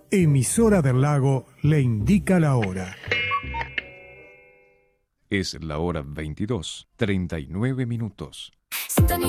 Emisora del Lago le indica la hora. Es la hora 22:39.